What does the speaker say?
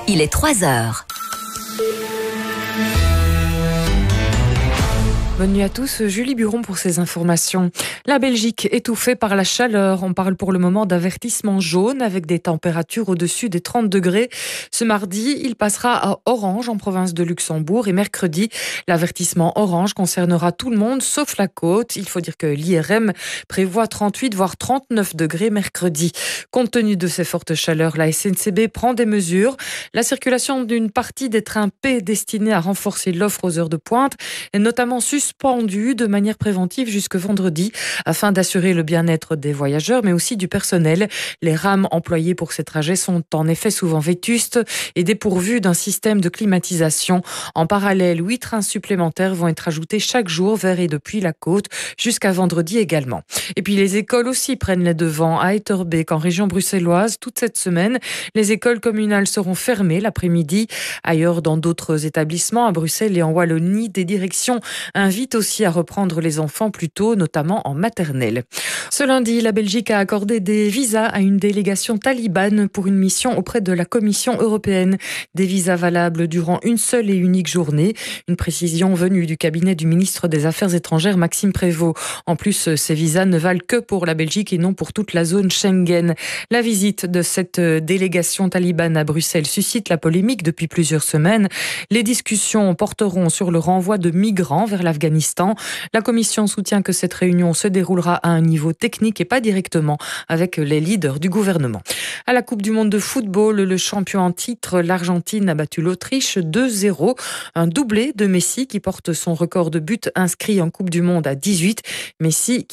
il est 3h. Bonne nuit à tous, Julie Buron pour ces informations. La Belgique étouffée par la chaleur. On parle pour le moment d'avertissement jaune avec des températures au-dessus des 30 degrés. Ce mardi, il passera à orange en province de Luxembourg et mercredi, l'avertissement orange concernera tout le monde sauf la côte. Il faut dire que l'IRM prévoit 38 voire 39 degrés mercredi. Compte tenu de ces fortes chaleurs, la SNCB prend des mesures. La circulation d'une partie des trains P destinés à renforcer l'offre aux heures de pointe est notamment suspendue de manière préventive jusque vendredi afin d'assurer le bien-être des voyageurs mais aussi du personnel. Les rames employées pour ces trajets sont en effet souvent vétustes et dépourvues d'un système de climatisation. En parallèle, 8 trains supplémentaires vont être ajoutés chaque jour vers et depuis la côte jusqu'à vendredi également. Et puis les écoles aussi prennent les devants. À Etterbeek, en région bruxelloise, toute cette semaine, les écoles communales seront fermées l'après-midi. Ailleurs, dans d'autres établissements, à Bruxelles et en Wallonie, des directions invitent aussi à reprendre les enfants plus tôt, notamment en maternelle. Ce lundi, la Belgique a accordé des visas à une délégation talibane pour une mission auprès de la Commission européenne. Des visas valables durant une seule et unique journée. Une précision venue du cabinet du ministre des Affaires étrangères, Maxime Prévost. En plus, ces visas ne valent que pour la Belgique et non pour toute la zone Schengen. La visite de cette délégation talibane à Bruxelles suscite la polémique depuis plusieurs semaines. Les discussions porteront sur le renvoi de migrants vers l'Afghanistan. La Commission soutient que cette réunion se déroulera à un niveau technique et pas directement avec les leaders du gouvernement. À la Coupe du monde de football, le champion en titre, l'Argentine, a battu l'Autriche 2-0. Un doublé de Messi qui porte son record de buts inscrits en Coupe du monde à 18. Messi